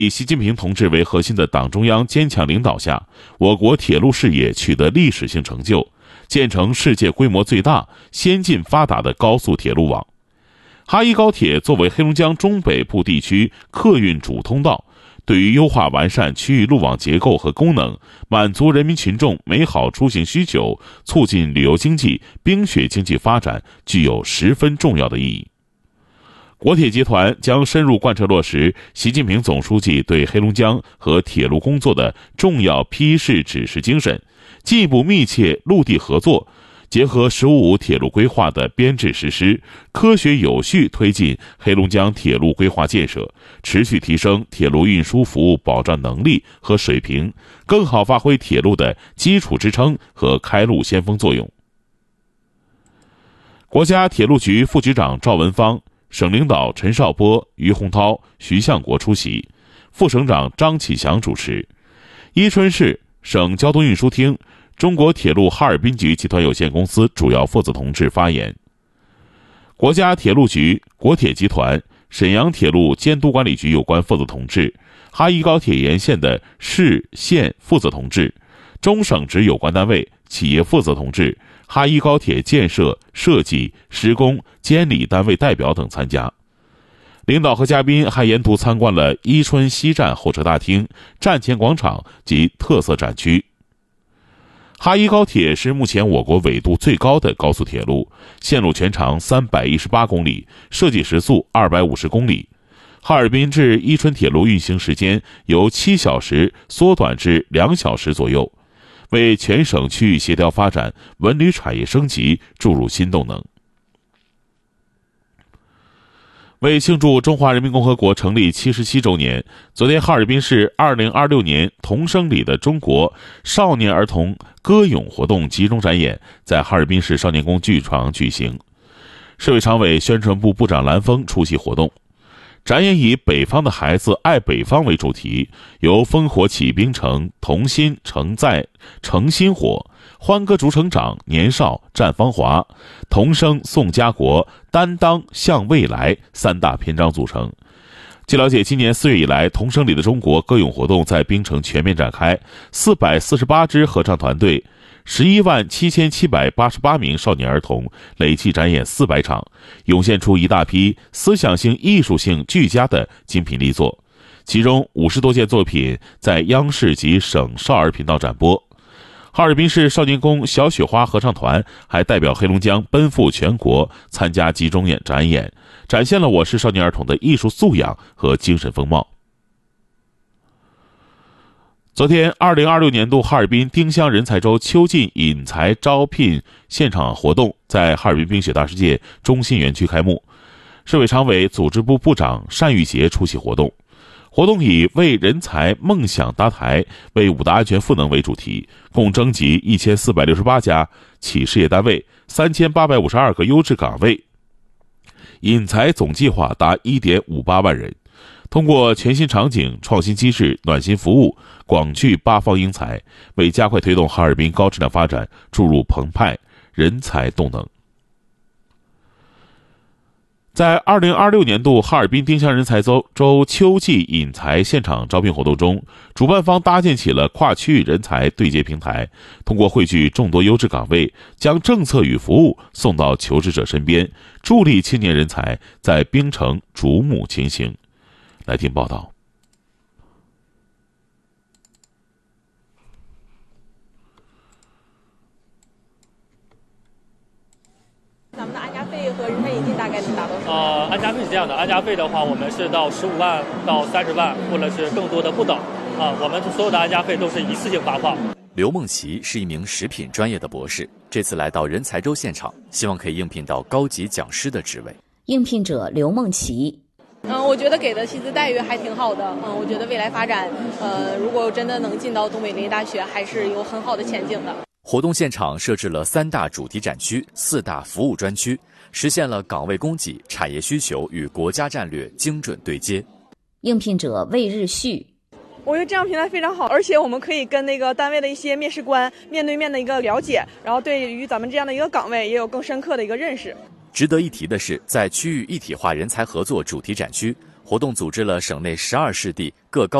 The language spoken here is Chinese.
以习近平同志为核心的党中央坚强领导下，我国铁路事业取得历史性成就，建成世界规模最大、先进发达的高速铁路网。哈伊高铁作为黑龙江中北部地区客运主通道，对于优化完善区域路网结构和功能，满足人民群众美好出行需求，促进旅游经济、冰雪经济发展，具有十分重要的意义。国铁集团将深入贯彻落实习近平总书记对黑龙江和铁路工作的重要批示指示精神，进一步密切陆地合作，结合“十五五”铁路规划的编制实施，科学有序推进黑龙江铁路规划建设，持续提升铁路运输服务保障能力和水平，更好发挥铁路的基础支撑和开路先锋作用。国家铁路局副局长赵文芳、省领导陈少波、于洪涛、徐向国出席，副省长张启祥主持。伊春市省交通运输厅中国铁路哈尔滨局集团有限公司主要负责同志发言。国家铁路局、国铁集团、沈阳铁路监督管理局有关负责同志、哈伊高铁沿线的市县负责同志、中省直有关单位、企业负责同志、哈伊高铁建设、设计、施工、监理单位代表等参加。领导和嘉宾还沿途参观了伊春西站候车大厅、站前广场及特色展区。哈伊高铁是目前我国纬度最高的高速铁路，线路全长318公里，设计时速250公里。哈尔滨至伊春铁路运行时间由7小时缩短至2小时左右，为全省区域协调发展、文旅产业升级注入新动能。为庆祝中华人民共和国成立77周年，昨天哈尔滨市2026年童声里的中国少年儿童歌咏活动集中展演在哈尔滨市少年宫剧场举行。市委常委、宣传部部长蓝峰出席活动。展演以北方的孩子爱北方为主题，由烽火起冰城、同心承载诚心火、欢歌逐成长、年少绽芳华、童声颂家国、担当向未来3大篇章组成。据了解，今年4月以来，童声里的中国歌咏活动在冰城全面展开，448支合唱团队，117788名少年儿童累计展演400场，涌现出一大批思想性、艺术性俱佳的精品力作，其中50多件作品在央视及省少儿频道展播。哈尔滨市少年宫小雪花合唱团还代表黑龙江奔赴全国参加集中展演，展现了我市少年儿童的艺术素养和精神风貌。昨天2026年度哈尔滨丁香人才周秋季引才招聘现场活动在哈尔滨冰雪大世界中心园区开幕，市委常委、组织部部长单玉杰出席活动。活动以为人才梦想搭台、为五大安全赋能为主题，共征集1468家企事业单位、3852个优质岗位，引才总计划达1.58万人。通过全新场景、创新机制、暖心服务，广聚八方英才，为加快推动哈尔滨高质量发展注入澎湃人才动能。在2026年度哈尔滨丁香人才周秋季引才现场招聘活动中，主办方搭建起了跨区域人才对接平台，通过汇聚众多优质岗位，将政策与服务送到求职者身边，助力青年人才在冰城逐木前行。来听报道。 咱们的安家费和人才引进大概能达到什么？ 安家费是这样的，安家费的话，我们是到15万到30万，或者是更多的不等。我们所有的安家费都是一次性发放。 刘梦琪是一名食品专业的博士，这次来到人才周现场，希望可以应聘到高级讲师的职位。 应聘者刘梦琪。 我觉得给的薪资待遇还挺好的。我觉得未来发展，如果真的能进到东北林业大学，还是有很好的前景的。 活动现场设置了3大主题展区、4大服务专区，实现了岗位供给、产业需求与国家战略精准对接。 应聘者魏日旭。 我觉得这样平台非常好，而且我们可以跟那个单位的一些面试官面对面的一个了解，然后对于咱们这样的一个岗位也有更深刻的一个认识。 值得一提的是，在区域一体化人才合作主题展区， 活动组织了省内12市地各高